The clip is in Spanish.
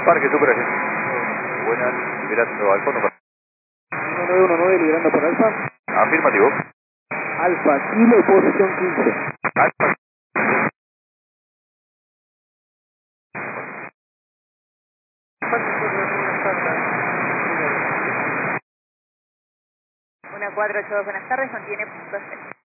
Parque Super Agente. Buenas, liberando al fondo. 1919, liberando por Alfa. Afirmativo. Alfa, Kilo, posición 15. Alfa. Una 482, buenas tardes, contiene punto 6.